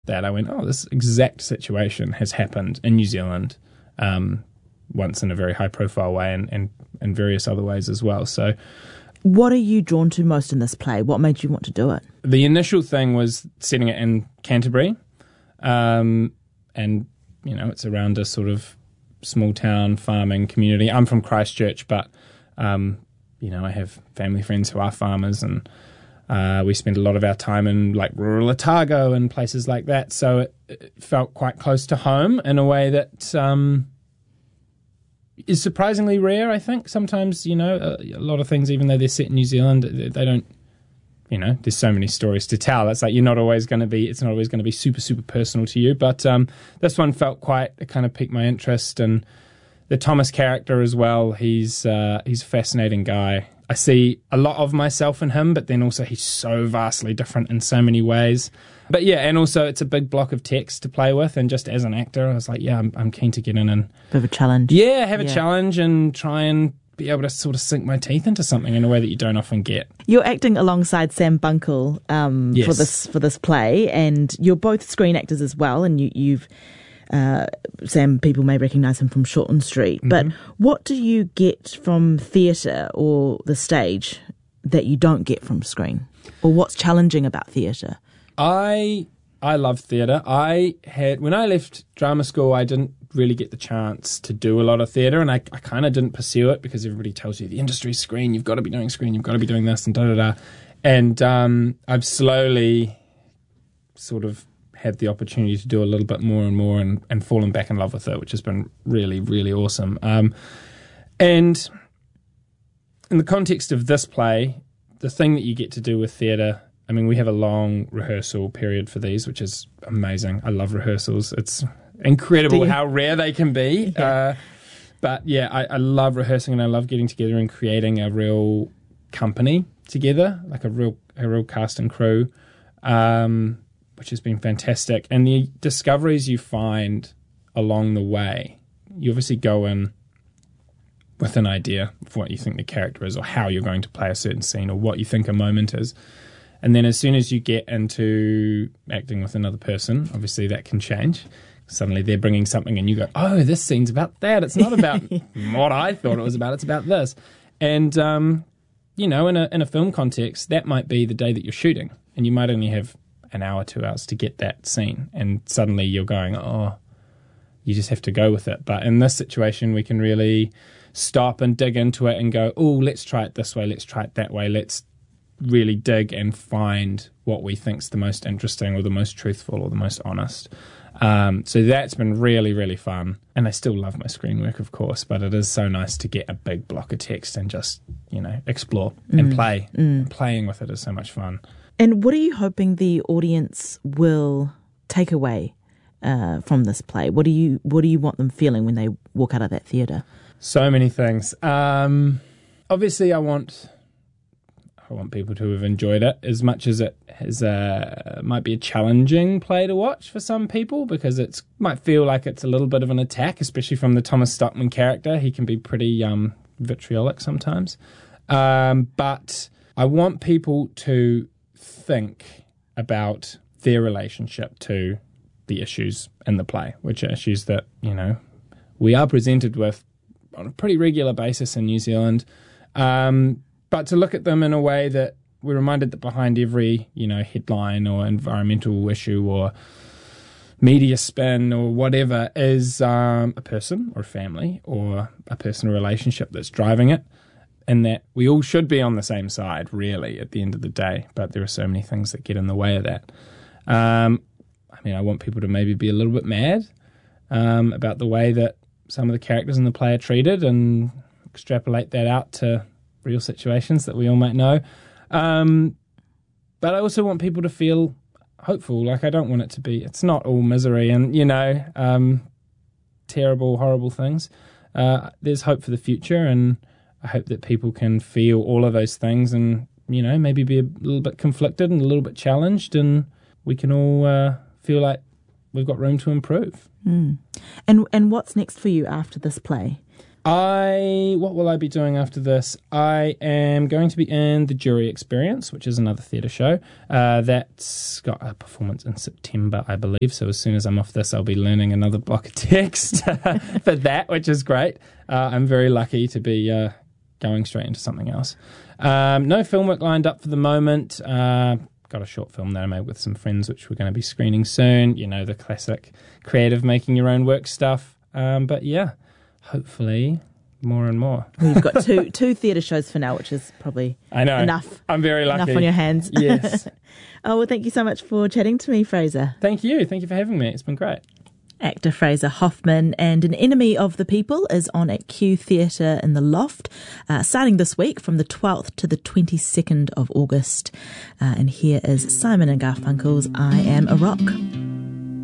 that, I went, oh, this exact situation has happened in New Zealand once in a very high-profile way and in various other ways as well. So, what are you drawn to most in this play? What made you want to do it? The initial thing was setting it in Canterbury, and, it's around a sort of small-town farming community. I'm from Christchurch, but, I have family friends who are farmers, and we spend a lot of our time in like rural Otago and places like that. So it felt quite close to home in a way that is surprisingly rare, I think. Sometimes, a lot of things, even though they're set in New Zealand, they don't, there's so many stories to tell. It's like it's not always going to be super, super personal to you. But this one felt it kind of piqued my interest. And the Thomas character as well, he's a fascinating guy. I see a lot of myself in him, but then also he's so vastly different in so many ways. But yeah, and also it's a big block of text to play with, and just as an actor, I was like, I'm keen to get in and have a challenge. Yeah, have a challenge and try and be able to sort of sink my teeth into something in a way that you don't often get. You're acting alongside Sam Bunkle yes. for this play, and you're both screen actors as well, and you've Sam, people may recognise him from Shortland Street, but what do you get from theatre or the stage that you don't get from screen? Or what's challenging about theatre? I love theatre. When I left drama school, I didn't really get the chance to do a lot of theatre, and I kind of didn't pursue it because everybody tells you the industry's screen, you've got to be doing screen, you've got to be doing this and da-da-da. And I've slowly sort of had the opportunity to do a little bit more and more and fallen back in love with it, which has been really, really awesome. And in the context of this play, the thing that you get to do with theatre, I mean, we have a long rehearsal period for these, which is amazing. I love rehearsals. It's incredible how rare they can be. Yeah. But yeah, I love rehearsing, and I love getting together and creating a real company together, like a real cast and crew. Which has been fantastic. And the discoveries you find along the way, you obviously go in with an idea of what you think the character is or how you're going to play a certain scene or what you think a moment is. And then as soon as you get into acting with another person, obviously that can change. Suddenly they're bringing something and you go, oh, this scene's about that. It's not about what I thought it was about. It's about this. And, in a film context, that might be the day that you're shooting, and you might only have an hour, 2 hours to get that scene, and suddenly you're going, oh, you just have to go with it. But in this situation, we can really stop and dig into it and go, oh, let's try it this way, let's try it that way, let's really dig and find what we think's the most interesting or the most truthful or the most honest. So that's been really, really fun. And I still love my screen work, of course, but it is so nice to get a big block of text and just, explore and play. Playing with it is so much fun. And what are you hoping the audience will take away from this play? What do you want them feeling when they walk out of that theatre? So many things. Obviously, I want people to have enjoyed it as much as it might be a challenging play to watch for some people, because it might feel like it's a little bit of an attack, especially from the Thomas Stockman character. He can be pretty vitriolic sometimes. But I want people to think about their relationship to the issues in the play, which are issues that, we are presented with on a pretty regular basis in New Zealand. But to look at them in a way that we're reminded that behind every, headline or environmental issue or media spin or whatever is a person or a family or a personal relationship that's driving it. And that we all should be on the same side, really, at the end of the day. But there are so many things that get in the way of that. I want people to maybe be a little bit mad about the way that some of the characters in the play are treated and extrapolate that out to real situations that we all might know. But I also want people to feel hopeful. Like, I don't want it to be, it's not all misery and, terrible, horrible things. There's hope for the future, and I hope that people can feel all of those things and, maybe be a little bit conflicted and a little bit challenged, and we can all feel like we've got room to improve. And what's next for you after this play? What will I be doing after this? I am going to be in The Jury Experience, which is another theatre show. That's got a performance in September, I believe. So as soon as I'm off this, I'll be learning another block of text for that, which is great. I'm very lucky to be going straight into something else. No film work lined up for the moment. Got a short film that I made with some friends, which we're going to be screening soon. You know, the classic creative making your own work stuff. But yeah, hopefully more and more. Well, you've got two theatre shows for now, which is probably enough. I'm very lucky. Enough on your hands. Yes. Oh, well, thank you so much for chatting to me, Fraser. Thank you. Thank you for having me. It's been great. Actor Fraser Hoffman, and An Enemy of the People is on at Q Theatre in the Loft, starting this week from the 12th to the 22nd of August. And here is Simon and Garfunkel's I Am a Rock.